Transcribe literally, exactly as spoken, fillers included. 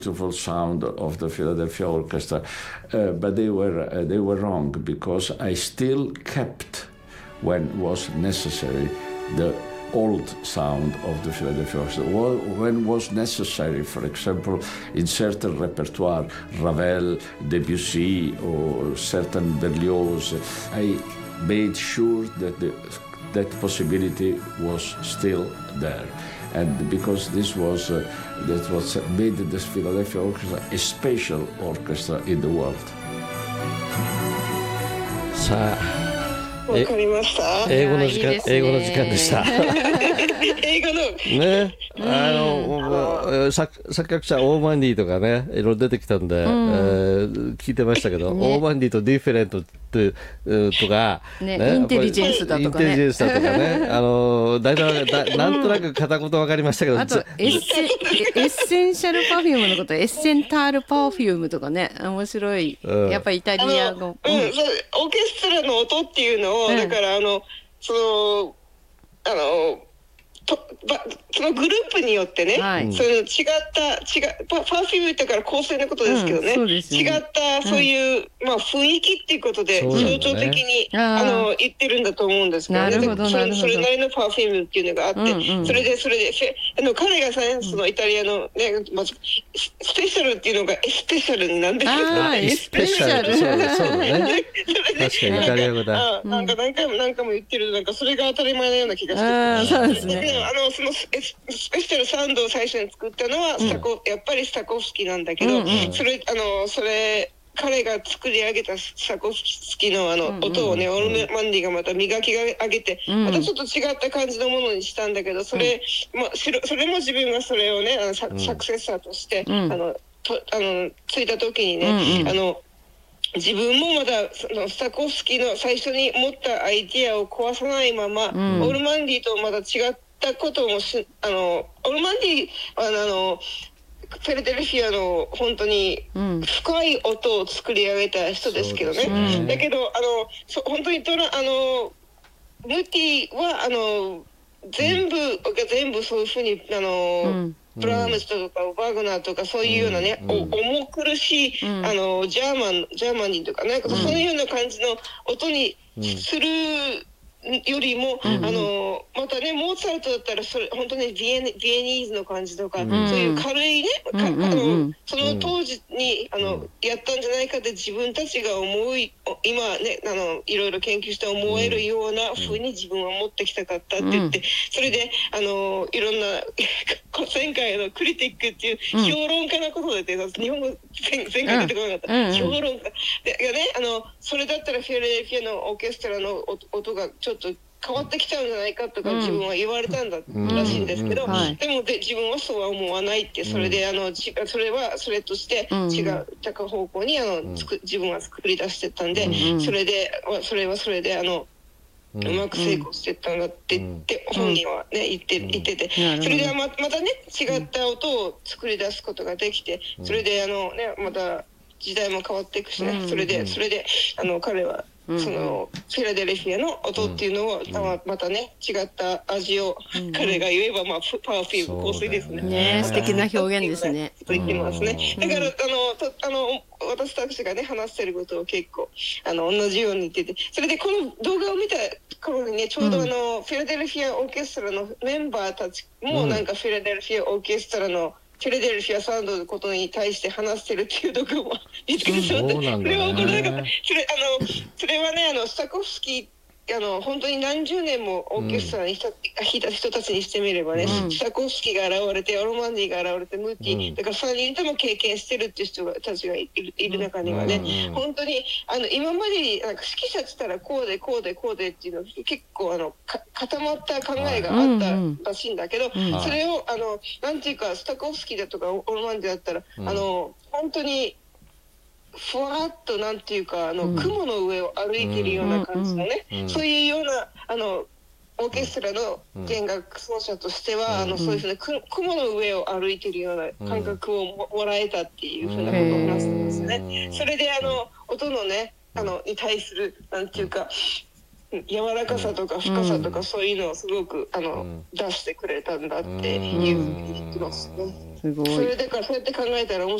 beautiful sound of the Philadelphia Orchestra, uh, but they were uh, they were wrong because I still kept, when was necessary, the old sound of the Philadelphia Orchestra. When was necessary, for example, in certain repertoire, Ravel, Debussy, or certain Berlioz, I made sure that the, that possibility was still there. And because this was uh, that was made this Philadelphia Orchestra a special orchestra in the world. さあ、 わかりました。 英語の時間、 いいですね英語の時間でした。 英語のね、あの作作曲者オーマンディとかね、いろいろ出てきたんで、えー聞いてましたけど、 ねオーマンディとディフェレントってとか、 ねインテリジェンスだとかねインテリジェンスだとかね、あのだいたいだなんとなく片言わかりましたけど、 あとエッセエッセンシャルパフュームのことエッセンタールパフュームとかね、面白い、 うんやっぱイタあリア語、 の、うん、そうオーケストラの音っていうのを、 うんだからあのそのあのとばそのグループによってね、 はい、 その違った違うパパフュームだから構成のことですけどね、 うんそうですよね違ったそういう、うんまあ、雰囲気っていうことでそうなんだね象徴的に、 あーあの言ってるんだと思うんですけどね。 なるほどでそれなるほどそれなりのパフュームっていうのがあって、 うんうんそれでそれでフェあの彼がさそのイタリアのね、まずススペシャルっていうのがエスペシャルになんですけどあーエスペシャルそうだそうだね。 それで確かにイタリア語だ。 あなんか何回も何回も言ってるなんかそれが当たり前のような気がしてあーそうですねであのそのススペシャルサウンドを最初に作ったのはスタコ、やっぱりスタコフスキーなんだけど、 うんうんそれあのそれ彼が作り上げたスタコフスキーのあの音をね、オルマンディがまた磨き上げて、 うんまたちょっと違った感じのものにしたんだけど、それ、まあ、しろそれも自分がそれをねあのササクセッサーとして、 うんあのとあのついた時にね、 うんうんあの自分もまだそのスタコフスキーの最初に持ったアイディアを壊さないまま、 んオルマンディとまた違ったこともしあのオルマンディはあのフィラデルフィアの本当にうん深い音を作り上げた人ですけどね、 そうですねだけどあのそ本当にトラあのムティはあの全部が全部そういうふうにあの、 うんブラームスとかバグナーとかそういうようなね、 うんお重苦しい、 うんあのジャーマンジャーマニーとかなんかそういうような感じの音にするよりも、 うんあのまたねモーツァルトだったらそれ本当にビエネビエニーズの感じとか、 うんそういう軽いね、かうんうんうんあのその当時にあの、やったんじゃないかって自分たちが思い今ねあのいろいろ研究して思えるような風に自分は持ってきたかったって言って、 うんそれであのいろんな前回のクリティックっていううん評論家のことでて、日本語前前回出てこなかった、 うんうん評論家でいやねあのそれだったらフィラデルフィアのオーケストラの音音がちょっと変わってきちゃうんじゃないかとかうん自分は言われたんだ、 うんらしいんですけど、 うんはいでもで自分はそうは思わないってそれであのちそれはそれとしてうん違う高方向にあのつく自分は作り出してたんで、 うんそれでそれはそれであのうんうまく成功してったんだって言って本人はね言って言ってて、 なるほどそれでままたね違った音を作り出すことができて、それであのねまた時代も変わっていくしね、 うんそれでそれであの彼はうんそのフィラデルフィアの音っていうのをままたね違った味をうん彼が言えばまあパワーフィーム香水ですね。 ね素敵な表現ですね。 と言ってますね。 うんだからあのとあの私たちがね話してることを結構あの同じように言ってて、それでこの動画を見た頃にねちょうどあの、フィラデルフィアオーケストラのメンバーたちもなんかフィラデルフィアオーケストラのフィラデルフィアサウンドのことに対して話してるっていう動画も見つけてしまって、 そうなんだねそれは怒らなかった。それあのそれはねあのスタコフスキーあの本当に何十年もオーケストラに弾いた人たちにしてみればね、 うんスタコフスキーが現れてオロマンディが現れてムーティー、 うんだからさんにんとも経験してるっていう人がたちがいるいる中にはね、 うん本当にあの今までなんか指揮者って言ったらこうでこうでこうでっていうの結構あのか固まった考えがあったらしいんだけど、 んそれをあのなんていうかスタコフスキーだとかオロマンディだったら、 うんあの本当にふわっとなんていうかあの、 うん雲の上を歩いてるような感じのね、 うんそういうようなあのオーケストラの弦楽奏者としては、あのそういうふうなく雲の上を歩いてるような感覚をももらえたっていうふうなことを話してますね。それであの音のねあのに対するなんていうか柔らかさとか深さとかそういうのをすごくあの、 うん出してくれたんだっていうふうに言ってますね。 すごい。 それだからそうやって考えたら面